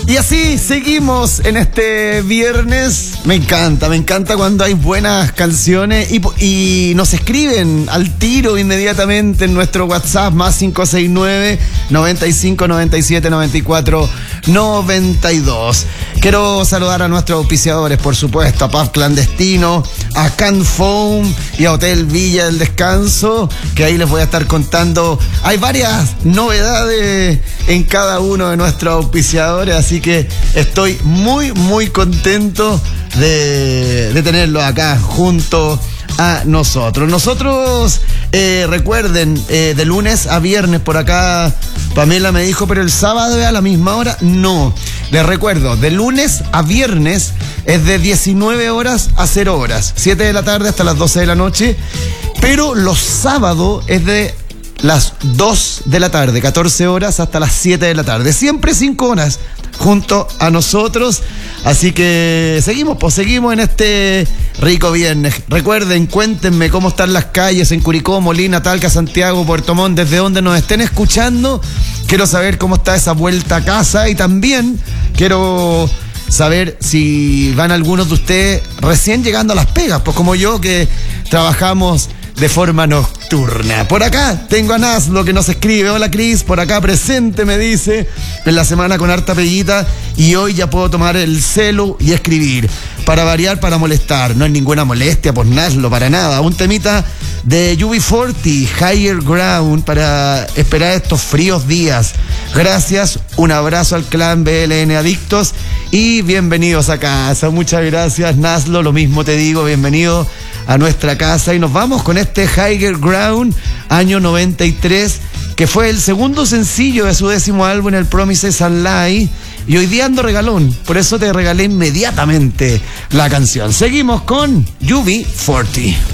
Y así seguimos en este viernes. Me encanta cuando hay buenas canciones y nos escriben al tiro inmediatamente en nuestro WhatsApp más 569 95 97 94 92. Quiero saludar a nuestros auspiciadores, por supuesto, a Pub Clandestino, a Can Foam y a Hotel Villa del Descanso, que ahí les voy a estar contando. Hay varias novedades en cada uno de nuestros auspiciadores, así que estoy muy contento de tenerlos acá junto a nosotros. Recuerden, de lunes a viernes por acá, Pamela me dijo, pero el sábado a la misma hora, no. Les recuerdo, de lunes a viernes es de 19 horas a 0 horas, 7 de la tarde hasta las 12 de la noche, pero los sábados es de las 2 de la tarde, 14 horas hasta las 7 de la tarde, siempre 5 horas junto a nosotros. Así que seguimos en este rico viernes. Recuerden, cuéntenme cómo están las calles en Curicó, Molina, Talca, Santiago, Puerto Montt, desde donde nos estén escuchando. Quiero saber cómo está esa vuelta a casa y también quiero saber si van algunos de ustedes recién llegando a las pegas, pues como yo, que trabajamos de forma nocturna. Por acá tengo a Naslo que nos escribe: hola Cris, por acá presente, me dice, en la semana con harta peguita y hoy ya puedo tomar el celu y escribir. Para variar, para molestar. No es ninguna molestia por Naslo, para nada. Un temita de UB40, Higher Ground, para esperar estos fríos días. Gracias, un abrazo al clan BLN Adictos y bienvenidos a casa. Muchas gracias, Naslo, lo mismo te digo, bienvenido a nuestra casa. Y nos vamos con este Higher Ground, año 93, que fue el segundo sencillo de su 10º álbum, el Promises and Lies. Y hoy día ando regalón, por eso te regalé inmediatamente la canción. Seguimos con UB40.